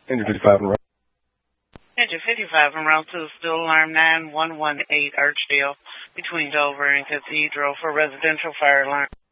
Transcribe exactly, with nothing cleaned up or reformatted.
Engine fifty-five and route. Engine fifty-five and route two, still alarm nine one one eight Archdale between Dover and Cathedral for residential fire alarm.